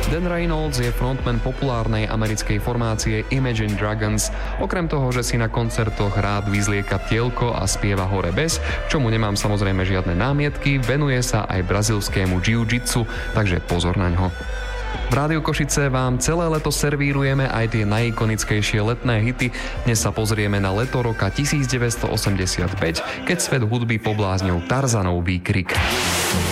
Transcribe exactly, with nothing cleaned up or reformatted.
Dan Reynolds je frontman populárnej americkej formácie Imagine Dragons. Okrem toho, že si na koncertoch rád vyzlieka tielko a spieva hore bez, čomu nemám samozrejme žiadne námietky, venuje sa aj brazilskému jiu-jitsu, takže pozor naňho. V Rádiu Košice vám celé leto servírujeme aj tie najikonickejšie letné hity. Dnes sa pozrieme na leto roka devätnásť osemdesiatpäť, keď svet hudby pobláznil Tarzanov výkrik.